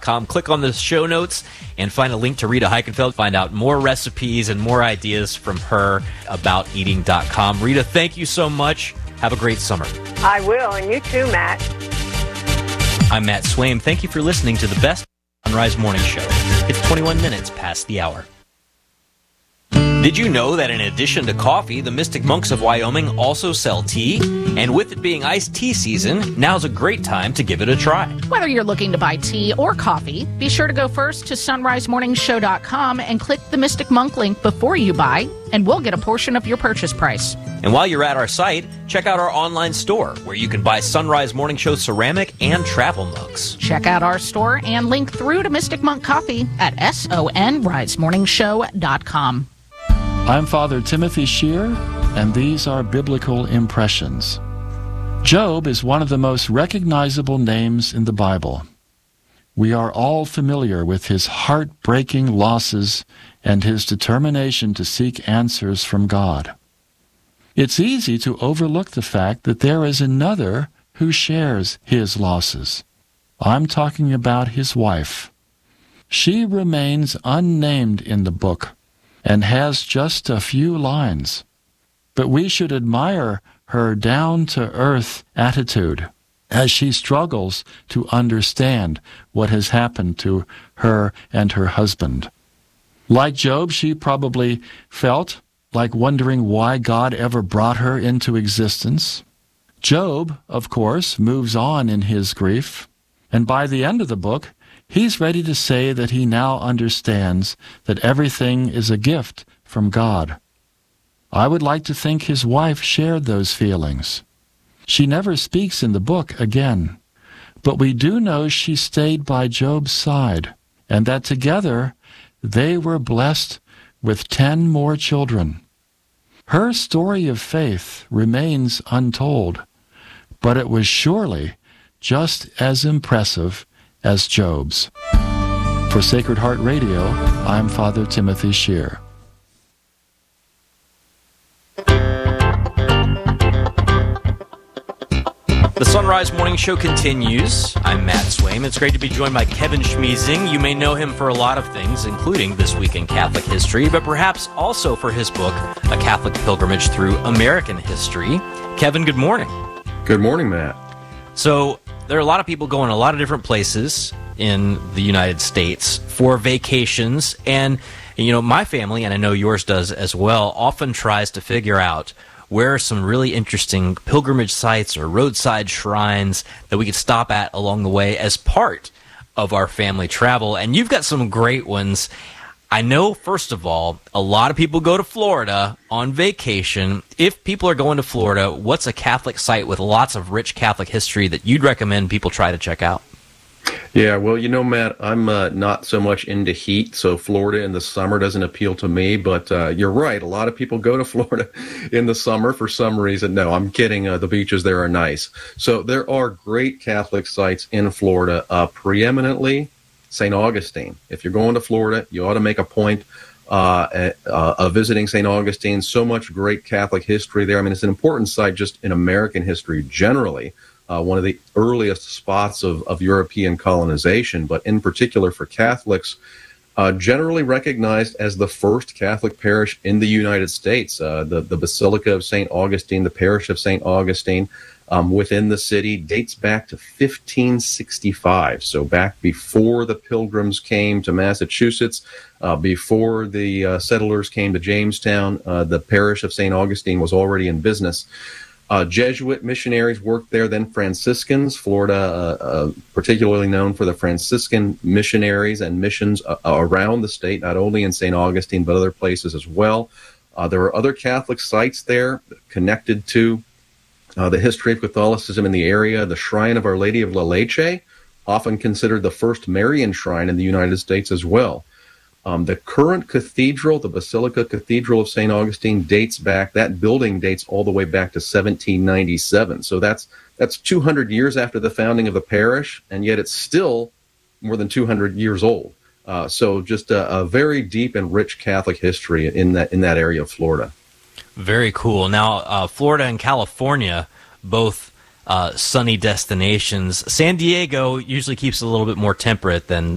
ritahikenfeld.com. Click on the show notes and find a link to Rita Heikenfeld. Find out more recipes and more ideas from her about eating.com. Rita, thank you so much. Have a great summer. I will, and you too, Matt. I'm Matt Swaim. Thank you for listening to the Best Sunrise Morning Show. It's 21 minutes past the hour. Did you know that in addition to coffee, the Mystic Monks of Wyoming also sell tea? And with it being iced tea season, now's a great time to give it a try. Whether you're looking to buy tea or coffee, be sure to go first to sunrisemorningshow.com and click the Mystic Monk link before you buy, and we'll get a portion of your purchase price. And while you're at our site, check out our online store, where you can buy Sunrise Morning Show ceramic and travel mugs. Check out our store and link through to Mystic Monk Coffee at sonrisemorningshow.com. I'm Father Timothy Shear, and these are Biblical Impressions. Job is one of the most recognizable names in the Bible. We are all familiar with his heartbreaking losses and his determination to seek answers from God. It's easy to overlook the fact that there is another who shares his losses. I'm talking about his wife. She remains unnamed in the book and has just a few lines. But we should admire her down-to-earth attitude as she struggles to understand what has happened to her and her husband. Like Job, she probably felt like wondering why God ever brought her into existence. Job, of course, moves on in his grief, and by the end of the book, he's ready to say that he now understands that everything is a gift from God. I would like to think his wife shared those feelings. She never speaks in the book again, but we do know she stayed by Job's side, and that together they were blessed with 10 more children. Her story of faith remains untold, but it was surely just as impressive as Job's. For Sacred Heart Radio, I'm Father Timothy Shear. The Sunrise Morning Show continues. I'm Matt Swaim. It's great to be joined by Kevin Schmiesing. You may know him for a lot of things, including This Week in Catholic History, but perhaps also for his book, A Catholic Pilgrimage Through American History. Kevin, good morning. Good morning, Matt. So, there are a lot of people going a lot of different places in the United States for vacations, and you know, my family, and I know yours does as well, often tries to figure out where are some really interesting pilgrimage sites or roadside shrines that we could stop at along the way as part of our family travel. And you've got some great ones. I know, first of all, a lot of people go to Florida on vacation. If people are going to Florida, what's a Catholic site with lots of rich Catholic history that you'd recommend people try to check out? Yeah, well, you know, Matt, I'm not so much into heat, so Florida in the summer doesn't appeal to me, but you're right. A lot of people go to Florida in the summer for some reason. No, I'm kidding. The beaches there are nice. So there are great Catholic sites in Florida, preeminently St. Augustine. If you're going to Florida, you ought to make a point of visiting St. Augustine. So much great Catholic history there. I mean, it's an important site just in American history generally. One of the earliest spots of European colonization, but in particular for Catholics, generally recognized as the first Catholic parish in the United States. The Basilica of St. Augustine, the parish of St. Augustine, within the city dates back to 1565. So back before the Pilgrims came to Massachusetts, before the settlers came to Jamestown, the parish of St. Augustine was already in business. Jesuit missionaries worked there, then Franciscans. Florida, particularly known for the Franciscan missionaries and missions around the state, not only in St. Augustine, but other places as well. There are other Catholic sites there connected to the history of Catholicism in the area. The Shrine of Our Lady of La Leche, often considered the first Marian shrine in the United States as well. The current cathedral, the Basilica Cathedral of St. Augustine, that building dates all the way back to 1797. So that's 200 years after the founding of the parish, and yet it's still more than 200 years old. So just a very deep and rich Catholic history in that area of Florida. Very cool. Now, Florida and California, both sunny destinations. San Diego usually keeps it a little bit more temperate than